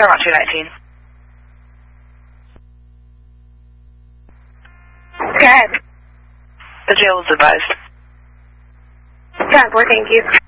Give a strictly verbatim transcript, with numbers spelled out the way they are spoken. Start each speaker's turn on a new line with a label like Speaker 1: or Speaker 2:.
Speaker 1: Paramount two nineteen.
Speaker 2: Go ahead.
Speaker 1: The jail is advised.
Speaker 2: ten four, thank you.